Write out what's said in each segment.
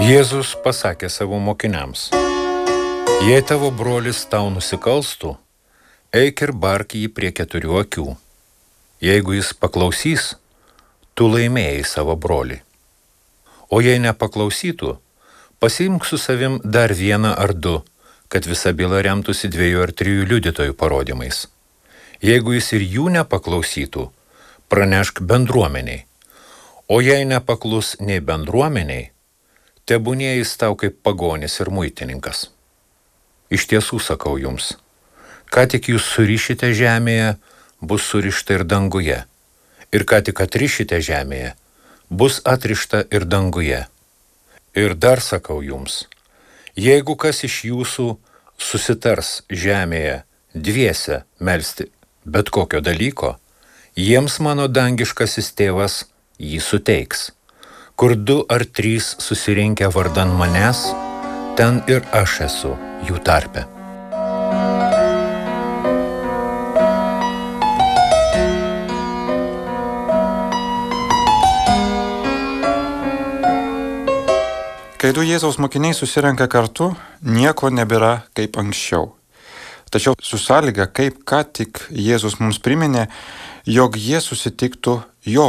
Jėzus pasakė savo mokiniams: jei tavo brolis tau nusikalstų, eik ir bark jį prie 4 akių. Jeigu jis paklausys, tu laimėjai savo brolį. O jei nepaklausytų, pasiimk su savim dar 1 ar 2, kad visa byla remtųsi 2 ar 3 liudytojų parodymais. Jeigu jis ir jų nepaklausytų, pranešk bendruomeniai. O jei nepaklus nei bendruomeniai, tebūnie jis tau kaip pagonis ir muitininkas. Iš tiesų sakau jums, ką tik jūs surišite žemėje, bus surišta ir danguje. Ir ką tik atrišite žemėje, bus atrišta ir danguje. Ir dar sakau jums, jeigu kas iš jūsų susitars žemėje dviese melsti bet kokio dalyko, jiems mano dangiškasis tėvas jį suteiks. Kur 2 ar 3 susirinkę vardan manęs, ten ir aš esu jų tarpe. Kai 2 Jėzaus mokiniai susirenka kartu, nieko nebėra kaip anksčiau. Tačiau su sąlyga, kaip ką tik Jėzus mums priminė, jog jie susitiktų jo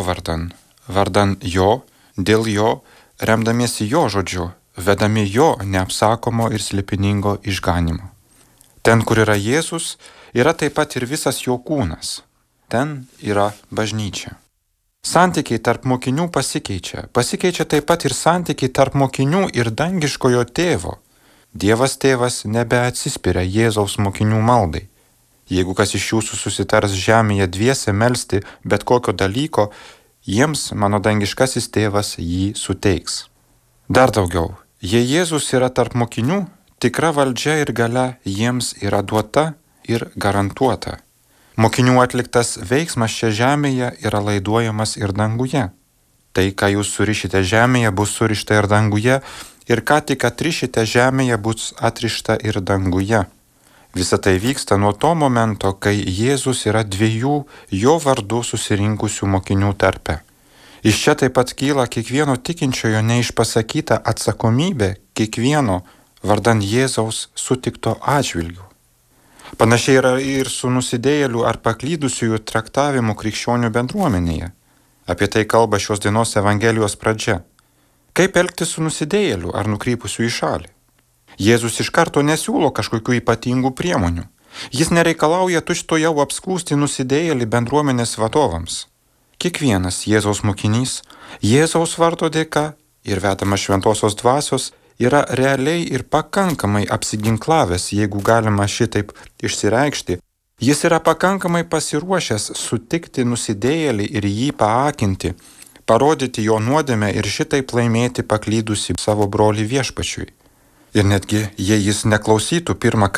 vardan jo, dėl jo, remdamiesi jo žodžiu, vedami jo neapsakomo ir slėpiningo išganymo. Ten, kur yra Jėzus, yra taip pat ir visas jo kūnas. Ten yra bažnyčia. Santykiai tarp mokinių pasikeičia taip pat ir santykiai tarp mokinių ir dangiškojo tėvo. Dievas tėvas nebeatsispiria Jėzaus mokinių maldai. Jeigu kas iš jūsų susitars žemėje dviese melsti bet kokio dalyko, jiems mano dangiškasis tėvas jį suteiks. Dar daugiau, jei Jėzus yra tarp mokinių, tikra valdžia ir galia jiems yra duota ir garantuota. Mokinių atliktas veiksmas čia žemėje yra laiduojamas ir danguje. Tai, ką jūs surišite žemėje, bus surišta ir danguje, ir ką tik atrišite žemėje, bus atrišta ir danguje. Visa tai vyksta nuo to momento, kai Jėzus yra 2 jo vardu susirinkusių mokinių tarpe. Iš čia taip pat kyla kiekvieno tikinčiojo neišpasakyta atsakomybė kiekvieno vardan Jėzaus sutikto atžvilgių. Panašiai yra ir su nusidėjėlių ar paklydusiųjų traktavimu krikščionių bendruomenėje. Apie tai kalba šios dienos Evangelijos pradžia. Kaip elgtis su nusidėjėliu ar nukrypusiu į šalį? Jėzus iš karto nesiūlo kažkokių ypatingų priemonių. Jis nereikalauja tučtuojau apskųsti nusidėjėlį bendruomenės vadovams. Kiekvienas Jėzaus mokinys, Jėzaus vardo dėka ir vedamas šventosios dvasios, yra realiai ir pakankamai apsiginklavęs, jeigu galima šitaip išsireikšti. Jis yra pakankamai pasiruošęs sutikti nusidėjėlį ir jį paakinti, parodyti jo nuodėmę ir šitaip laimėti paklydusi savo brolį viešpačiui. Ir netgi, jei jis neklausytų pirmą